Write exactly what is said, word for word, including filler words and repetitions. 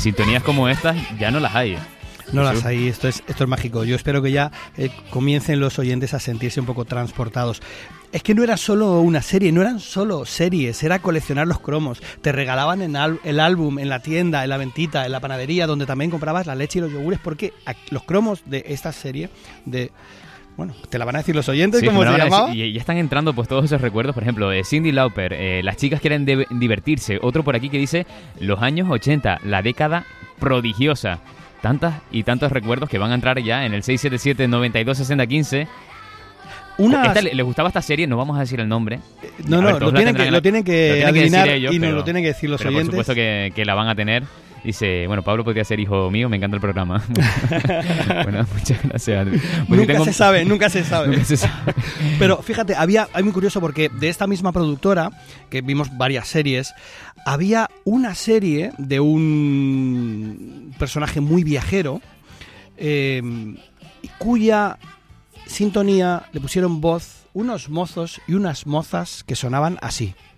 sintonías como estas ya no las hay. No las hay, esto es, esto es mágico. Yo espero que ya eh, comiencen los oyentes a sentirse un poco transportados. Es que no era solo una serie, no eran solo series, era coleccionar los cromos. Te regalaban en al, el álbum en la tienda, en la ventita, en la panadería, donde también comprabas la leche y los yogures, porque los cromos de esta serie de... Bueno, te la van a decir los oyentes, sí, ¿cómo se llamaba? Decir, y ya están entrando pues todos esos recuerdos, por ejemplo, eh, Cyndi Lauper, eh, las chicas quieren de- divertirse. Otro por aquí que dice los años ochenta, la década prodigiosa. Tantas y tantos recuerdos que van a entrar ya en el seis siete siete, noventa y dos, sesenta, quince. Unas... Esta, ¿Les gustaba esta serie? No vamos a decir el nombre. No, no, ver, lo, tienen que, la... lo tienen que, lo tienen adivinar que ellos, y nos pero, lo tienen que decir los pero oyentes. Por supuesto que, que la van a tener. Dice, bueno, Pablo podría ser hijo mío, me encanta el programa. Bueno, muchas gracias. Pues nunca, si tengo... se sabe, nunca se sabe, nunca se sabe. Pero fíjate, había, hay muy curioso porque de esta misma productora, que vimos varias series, había una serie de un personaje muy viajero, eh, cuya sintonía le pusieron voz unos mozos y unas mozas que sonaban así.